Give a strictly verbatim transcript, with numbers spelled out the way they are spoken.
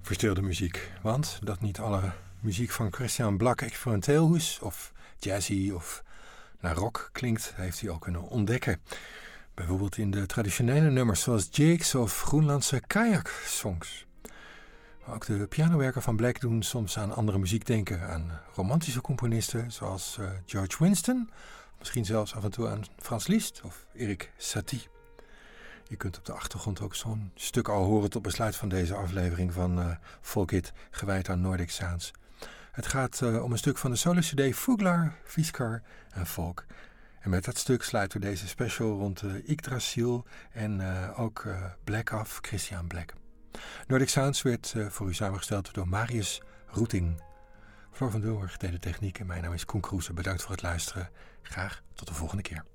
Verstilde muziek, want dat niet alle muziek van Christian Blak experimenteel is, of jazzy of naar rock klinkt, heeft hij ook kunnen ontdekken. Bijvoorbeeld in de traditionele nummers zoals jigs of Groenlandse kajak-songs. Maar ook de pianowerken van Blak doen soms aan andere muziek denken, aan romantische componisten zoals uh, George Winston, misschien zelfs af en toe aan Frans Liszt of Erik Satie. Je kunt op de achtergrond ook zo'n stuk al horen tot besluit van deze aflevering van uh, Folkit, gewijd aan Nordic Sounds. Het gaat uh, om een stuk van de solo-cd Fuglar, Viskar en Folk. En met dat stuk sluiten we deze special rond uh, Yggdrasil en uh, ook uh, Blak af, Christian Blak. Nordic Sounds werd uh, voor u samengesteld door Marius Roeting. Floor van Doorn deed de techniek en mijn naam is Koen Kroese. Bedankt voor het luisteren. Graag tot de volgende keer.